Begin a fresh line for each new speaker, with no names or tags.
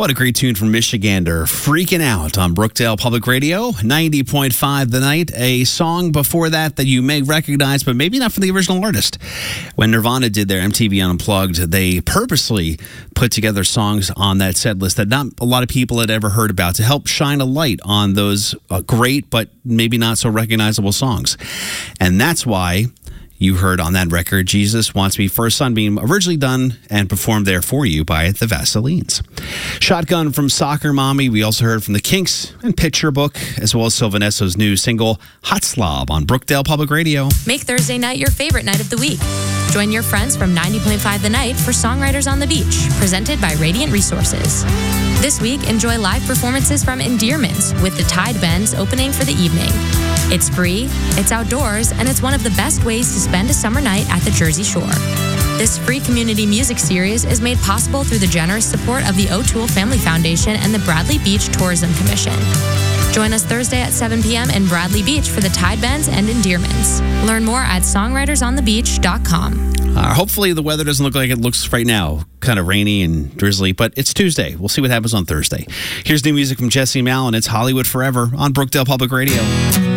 What a great tune from Michigander, Freaking Out on Brookdale Public Radio, 90.5 The Night. A song before that you may recognize, but maybe not from the original artist. When Nirvana did their MTV Unplugged, they purposely put together songs on that set list that not a lot of people had ever heard about to help shine a light on those great but maybe not so recognizable songs. And that's why you heard on that record, Jesus Wants Me for a Sunbeam, originally done and performed there for you by the Vaselines. Shotgun from Soccer Mommy. We also heard from the Kinks and Picture Book, as well as Sylvanesso's new single, Hot Slob, on Brookdale Public Radio.
Make Thursday night your favorite night of the week. Join your friends from 90.5 The Night for Songwriters on the Beach, presented by Radiant Resources. This week, enjoy live performances from Endearments, with the Tide Bends opening for the evening. It's free, it's outdoors, and it's one of the best ways to spend a summer night at the Jersey Shore. This free community music series is made possible through the generous support of the O'Toole Family Foundation and the Bradley Beach Tourism Commission. Join us Thursday at 7 p.m. in Bradley Beach for the Tide Bends and Endearments. Learn more at songwritersonthebeach.com.
Hopefully the weather doesn't look like it looks right now. Kind of rainy and drizzly, but it's Tuesday. We'll see what happens on Thursday. Here's new music from Jesse Malin. It's Hollywood Forever on Brookdale Public Radio.